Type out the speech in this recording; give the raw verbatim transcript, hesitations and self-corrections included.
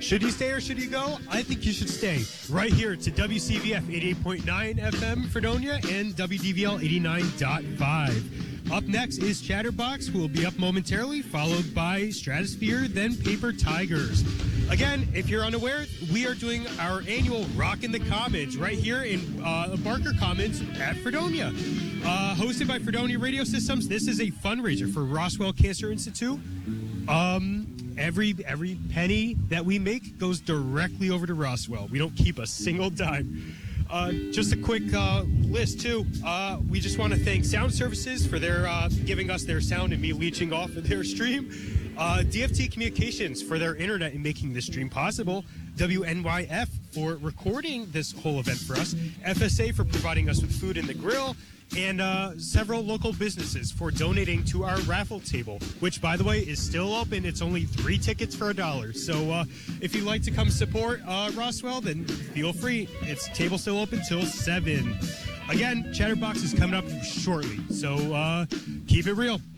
Should you stay or should you go? I think you should stay right here to W C V F eighty-eight point nine F M Fredonia and W D V L eighty-nine point five. Up next is Chatterbox, who will be up momentarily, followed by Stratosphere, then Paper Tigers. Again, if you're unaware, we are doing our annual Rock in the Commons right here in uh, Barker Commons at Fredonia. Uh, hosted by Fredonia Radio Systems, this is a fundraiser for Roswell Cancer Institute. Um... Every every penny that we make goes directly over to Roswell. We don't keep a single dime. Uh, just a quick uh, list, too. Uh, we just want to thank Sound Services for their uh, giving us their sound and me leeching off of their stream. Uh, D F T Communications for their internet and making this stream possible. W N Y F for recording this whole event for us. F S A for providing us with food in the grill. And uh, several local businesses for donating to our raffle table, which, by the way, is still open. It's only three tickets for a dollar. So uh, if you'd like to come support uh, Roswell, then feel free. It's table still open till seven. Again, Chatterbox is coming up shortly, so uh, keep it real.